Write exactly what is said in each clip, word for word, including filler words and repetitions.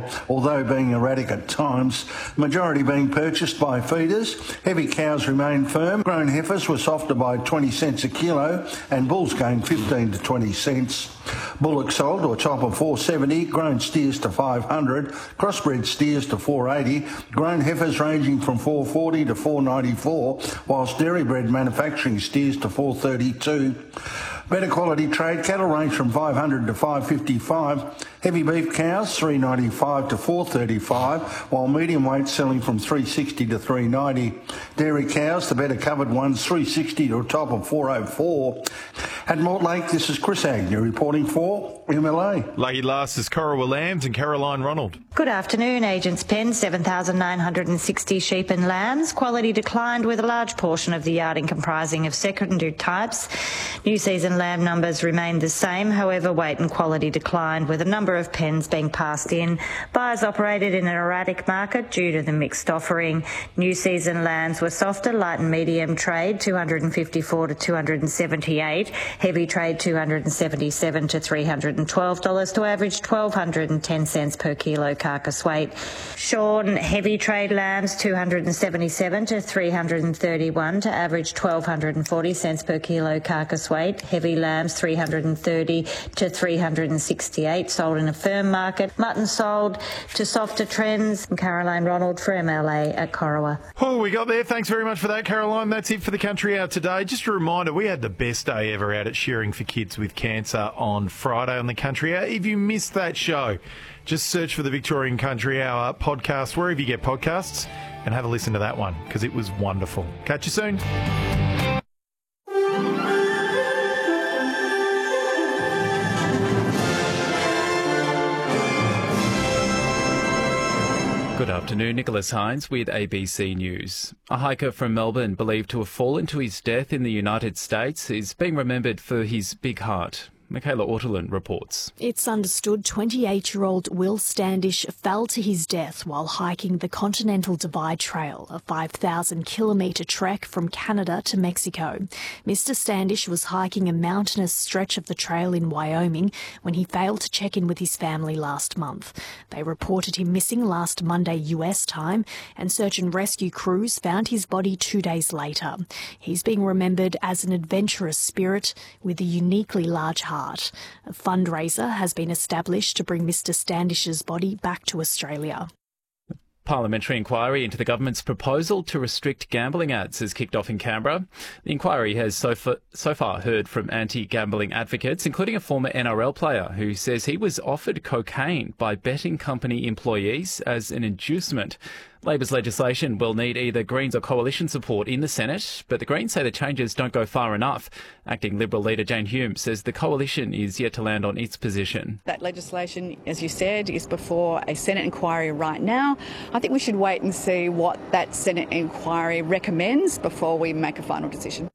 well, although being erratic at times, majority being purchased by feeders. Heavy cows remain firm. Grown heifers were softer by twenty cents a kilo and bulls gained fifteen to twenty cents. Bullocks sold to a top of four seventy, grown steers to five hundred, crossbred steers to four eighty, grown heifers ranging from four forty to four ninety-four, whilst dairy-bred manufacturing steers to four thirty-two. Better quality trade cattle range from five hundred to five fifty-five. Heavy beef cows three ninety-five to four thirty-five, while medium weight selling from three sixty to three ninety. Dairy cows, the better covered ones, three sixty to a top of four oh four. At Mortlake, this is Chris Agnew reporting for M L A. Lucky last is Corowa Lambs and Caroline Ronald. Good afternoon. Agents Pen, seven thousand nine hundred sixty sheep and lambs. Quality declined with a large portion of the yarding comprising of secondary types. New season lamb numbers remained the same, however weight and quality declined with a number of pens being passed in. Buyers operated in an erratic market due to the mixed offering. New season lambs were softer, light and medium trade two hundred fifty-four to two hundred seventy-eight, heavy trade two hundred seventy-seven to three hundred twelve dollars to average one thousand two hundred ten cents per kilo carcass weight. Shorn heavy trade lambs two hundred seventy-seven to three hundred thirty-one to average one thousand two hundred forty cents per kilo carcass weight. Heavy lambs three hundred thirty to three hundred sixty-eight sold in a firm market. Mutton sold to softer trends. Caroline Ronald for M L A at Corowa. Oh, we got there. Thanks very much for that, Caroline. That's it for the Country Hour today. Just a reminder, we had the best day ever out at Shearing for Kids with Cancer on Friday on the Country Hour. If you missed that show, just search for the Victorian Country Hour podcast wherever you get podcasts and have a listen to that one because it was wonderful. Catch you soon. Good afternoon, Nicholas Hines with A B C News. A hiker from Melbourne believed to have fallen to his death in the United States is being remembered for his big heart. Michaela Ortolin reports. It's understood twenty-eight-year-old Will Standish fell to his death while hiking the Continental Divide Trail, a five thousand kilometre trek from Canada to Mexico. Mister Standish was hiking a mountainous stretch of the trail in Wyoming when he failed to check in with his family last month. They reported him missing last Monday U S time, and search and rescue crews found his body two days later. He's being remembered as an adventurous spirit with a uniquely large heart. A fundraiser has been established to bring Mister Standish's body back to Australia. Parliamentary inquiry into the government's proposal to restrict gambling ads has kicked off in Canberra. The inquiry has so far, so far heard from anti-gambling advocates, including a former N R L player who says he was offered cocaine by betting company employees as an inducement. Labor's legislation will need either Greens or coalition support in the Senate, but the Greens say the changes don't go far enough. Acting Liberal leader Jane Hume says the coalition is yet to land on its position. That legislation, as you said, is before a Senate inquiry right now. I think we should wait and see what that Senate inquiry recommends before we make a final decision.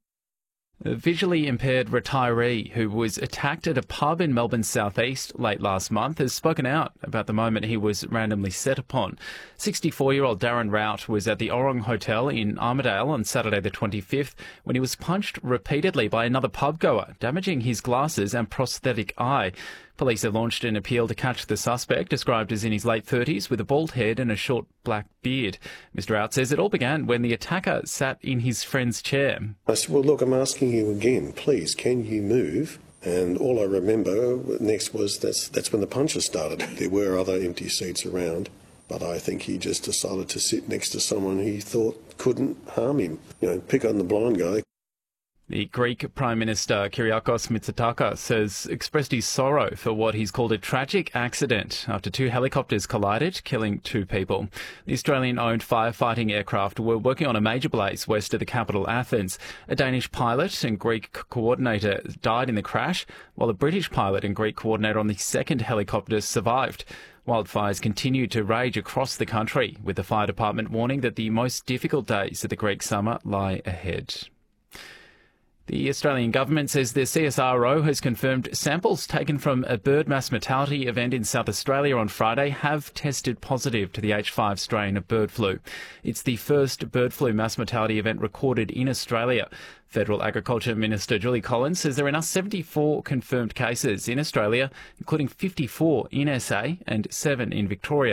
A visually impaired retiree who was attacked at a pub in Melbourne's southeast late last month has spoken out about the moment he was randomly set upon. sixty-four-year-old Darren Rout was at the Orong Hotel in Armidale on Saturday the twenty-fifth when he was punched repeatedly by another pub goer, damaging his glasses and prosthetic eye. Police have launched an appeal to catch the suspect, described as in his late thirties with a bald head and a short black beard. Mister Rout says it all began when the attacker sat in his friend's chair. I said, well, look, I'm asking you again, please, can you move? And all I remember next was that's, that's when the punches started. There were other empty seats around, but I think he just decided to sit next to someone he thought couldn't harm him. You know, pick on the blind guy. The Greek Prime Minister Kyriakos Mitsotakis has expressed his sorrow for what he's called a tragic accident after two helicopters collided, killing two people. The Australian-owned firefighting aircraft were working on a major blaze west of the capital, Athens. A Danish pilot and Greek coordinator died in the crash, while a British pilot and Greek coordinator on the second helicopter survived. Wildfires continue to rage across the country, with the fire department warning that the most difficult days of the Greek summer lie ahead. The Australian government says the C S R O has confirmed samples taken from a bird mass mortality event in South Australia on Friday have tested positive to the H five strain of bird flu. It's the first bird flu mass mortality event recorded in Australia. Federal Agriculture Minister Julie Collins says there are now seventy-four confirmed cases in Australia, including fifty-four in S A and seven in Victoria.